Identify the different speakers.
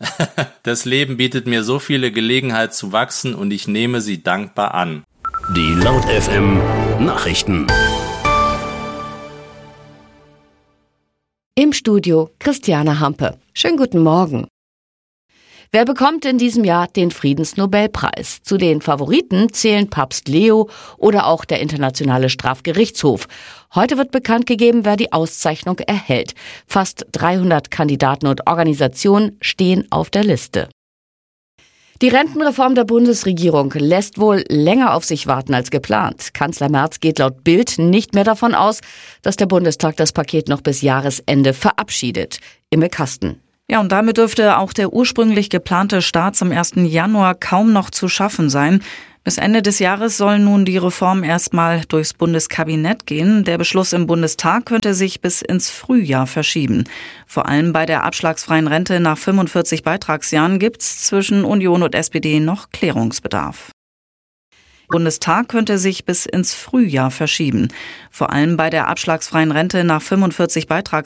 Speaker 1: Das Leben bietet mir so viele Gelegenheiten zu wachsen und ich nehme sie dankbar an.
Speaker 2: Die Laut FM Nachrichten.
Speaker 3: Im Studio Christiane Hampe. Schönen guten Morgen. Wer bekommt in diesem Jahr den Friedensnobelpreis? Zu den Favoriten zählen Papst Leo oder auch der Internationale Strafgerichtshof. Heute wird bekannt gegeben, wer die Auszeichnung erhält. Fast 300 Kandidaten und Organisationen stehen auf der Liste. Die Rentenreform der Bundesregierung lässt wohl länger auf sich warten als geplant. Kanzler Merz geht laut Bild nicht mehr davon aus, dass der Bundestag das Paket noch bis Jahresende verabschiedet. Imme Kasten.
Speaker 4: Ja, und damit dürfte auch der ursprünglich geplante Start zum 1. Januar kaum noch zu schaffen sein. Bis Ende des Jahres soll nun die Reform erstmal durchs Bundeskabinett gehen. Der Beschluss im Bundestag könnte sich bis ins Frühjahr verschieben. Vor allem bei der abschlagsfreien Rente nach 45 Beitragsjahren gibt's zwischen Union und SPD noch Klärungsbedarf. Der Bundestag könnte sich bis ins Frühjahr verschieben. Vor allem bei der abschlagsfreien Rente nach 45 Beitragsjahren